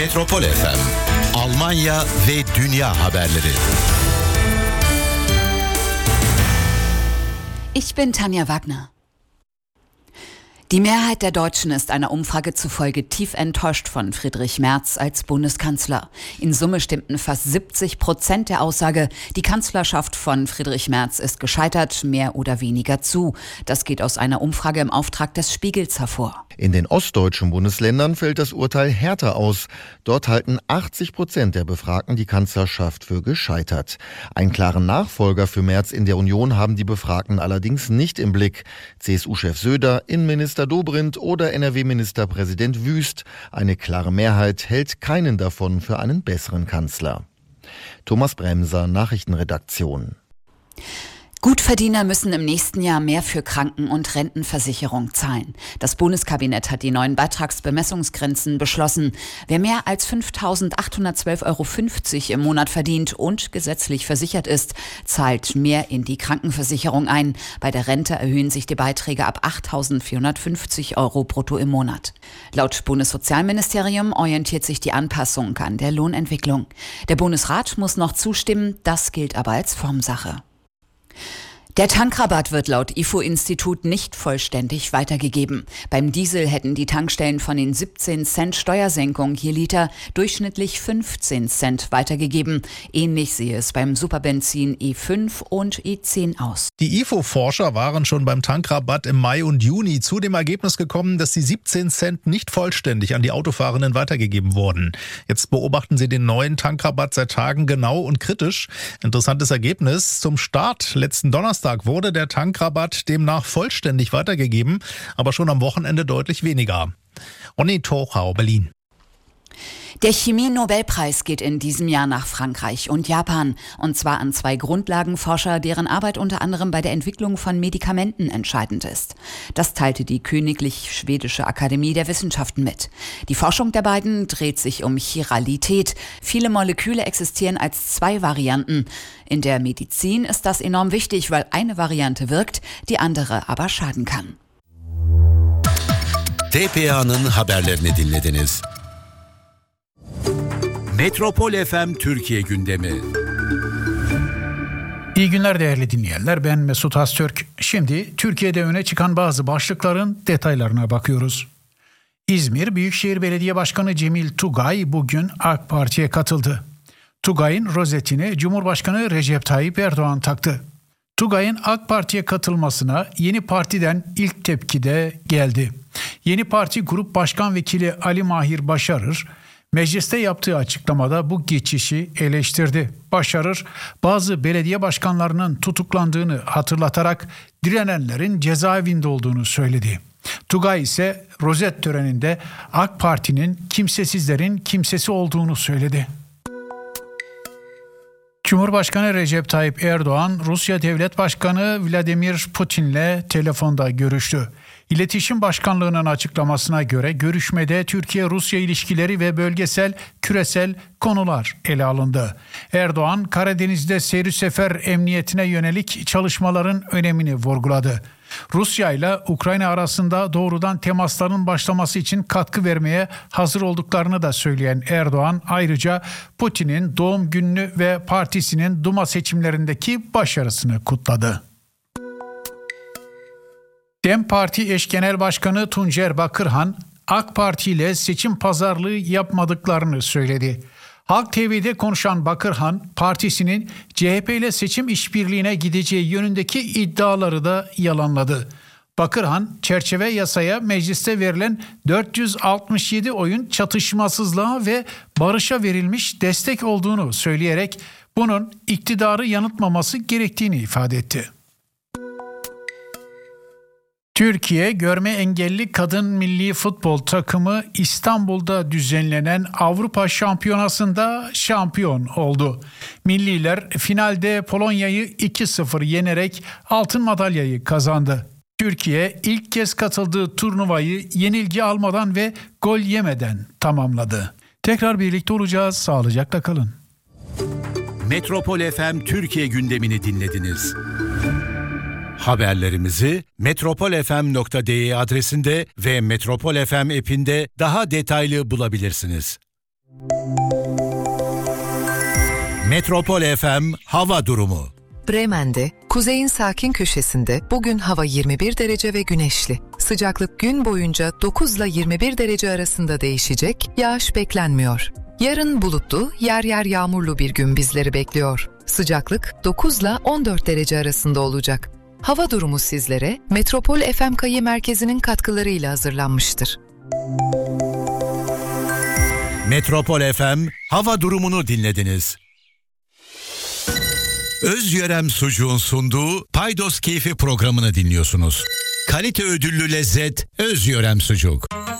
Metropol FM, Almanya ve dünya haberleri. Ich bin Tanja Wagner. Die Mehrheit der Deutschen ist einer Umfrage zufolge tief enttäuscht von Friedrich Merz als Bundeskanzler. In Summe stimmten fast 70% der Aussage, die Kanzlerschaft von Friedrich Merz ist gescheitert, mehr oder weniger zu. Das geht aus einer Umfrage im Auftrag des Spiegels hervor. In den ostdeutschen Bundesländern fällt das Urteil härter aus. Dort halten 80% der Befragten die Kanzlerschaft für gescheitert. Einen klaren Nachfolger für Merz in der Union haben die Befragten allerdings nicht im Blick. CSU-Chef Söder, Innenminister Dobrindt oder NRW-Ministerpräsident Wüst. Eine klare Mehrheit hält keinen davon für einen besseren Kanzler. Thomas Bremser, Nachrichtenredaktion. Gutverdiener müssen im nächsten Jahr mehr für Kranken- und Rentenversicherung zahlen. Das Bundeskabinett hat die neuen Beitragsbemessungsgrenzen beschlossen. Wer mehr als 5.812,50 € im Monat verdient und gesetzlich versichert ist, zahlt mehr in die Krankenversicherung ein. Bei der Rente erhöhen sich die Beiträge ab 8.450 € brutto im Monat. Laut Bundessozialministerium orientiert sich die Anpassung an der Lohnentwicklung. Der Bundesrat muss noch zustimmen, das gilt aber als Formsache. Der Tankrabatt wird laut IFO-Institut nicht vollständig weitergegeben. Beim Diesel hätten die Tankstellen von den 17 Cent Steuersenkung je Liter durchschnittlich 15 Cent weitergegeben. Ähnlich sehe es beim Superbenzin E5 und E10 aus. Die IFO-Forscher waren schon beim Tankrabatt im Mai und Juni zu dem Ergebnis gekommen, dass die 17 Cent nicht vollständig an die Autofahrenden weitergegeben wurden. Jetzt beobachten sie den neuen Tankrabatt seit Tagen genau und kritisch. Interessantes Ergebnis. Zum Start letzten Donnerstag wurde der Tankrabatt demnach vollständig weitergegeben, aber schon am Wochenende deutlich weniger. Onni Tochau, Berlin. Der Chemie-Nobelpreis geht in diesem Jahr nach Frankreich und Japan. Und zwar an 2 Grundlagenforscher, deren Arbeit unter anderem bei der Entwicklung von Medikamenten entscheidend ist. Das teilte die Königlich Schwedische Akademie der Wissenschaften mit. Die Forschung der beiden dreht sich um Chiralität. Viele Moleküle existieren als 2 Varianten. In der Medizin ist das enorm wichtig, weil eine Variante wirkt, die andere aber schaden kann. TPA'nın haberlerini dinlediniz. Metropol FM Türkiye gündemi. İyi günler değerli dinleyenler. Ben Mesut Haztürk. Şimdi Türkiye'de öne çıkan bazı başlıkların detaylarına bakıyoruz. İzmir Büyükşehir Belediye Başkanı Cemil Tugay bugün AK Parti'ye katıldı. Tugay'ın rozetini Cumhurbaşkanı Recep Tayyip Erdoğan taktı. Tugay'ın AK Parti'ye katılmasına yeni partiden ilk tepki de geldi. Yeni Parti Grup Başkan Vekili Ali Mahir Başarır, mecliste yaptığı açıklamada bu geçişi eleştirdi. Başarır, bazı belediye başkanlarının tutuklandığını hatırlatarak direnenlerin cezaevinde olduğunu söyledi. Tugay ise rozet töreninde AK Parti'nin kimsesizlerin kimsesi olduğunu söyledi. Cumhurbaşkanı Recep Tayyip Erdoğan, Rusya Devlet Başkanı Vladimir Putin'le telefonda görüştü. İletişim Başkanlığı'nın açıklamasına göre görüşmede Türkiye-Rusya ilişkileri ve bölgesel, küresel konular ele alındı. Erdoğan, Karadeniz'de seyir sefer emniyetine yönelik çalışmaların önemini vurguladı. Rusya ile Ukrayna arasında doğrudan temasların başlaması için katkı vermeye hazır olduklarını da söyleyen Erdoğan, ayrıca Putin'in doğum gününü ve partisinin Duma seçimlerindeki başarısını kutladı. DEM Parti eş genel başkanı Tuncer Bakırhan, AK Parti ile seçim pazarlığı yapmadıklarını söyledi. Halk TV'de konuşan Bakırhan, partisinin CHP ile seçim işbirliğine gideceği yönündeki iddiaları da yalanladı. Bakırhan, çerçeve yasaya mecliste verilen 467 oyun çatışmasızlığa ve barışa verilmiş destek olduğunu söyleyerek bunun iktidarı yanıltmaması gerektiğini ifade etti. Türkiye Görme Engelli Kadın Milli Futbol Takımı İstanbul'da düzenlenen Avrupa Şampiyonası'nda şampiyon oldu. Milliler finalde Polonya'yı 2-0 yenerek altın madalyayı kazandı. Türkiye ilk kez katıldığı turnuvayı yenilgi almadan ve gol yemeden tamamladı. Tekrar birlikte olacağız. Sağlıcakla kalın. Metropol FM Türkiye gündemini dinlediniz. Haberlerimizi metropolfm.de adresinde ve Metropol FM app'inde daha detaylı bulabilirsiniz. Metropol FM hava durumu. Bremen'de, kuzeyin sakin köşesinde bugün hava 21 derece ve güneşli. Sıcaklık gün boyunca 9 ile 21 derece arasında değişecek, yağış beklenmiyor. Yarın bulutlu, yer yer yağmurlu bir gün bizleri bekliyor. Sıcaklık 9 ile 14 derece arasında olacak. Hava durumu sizlere Metropol FM Kayı Merkezi'nin katkılarıyla hazırlanmıştır. Metropol FM hava durumunu dinlediniz. Özyörem Sucuğun sunduğu Paydos Keyfi programını dinliyorsunuz. Kalite ödüllü lezzet Özyörem Sucuk.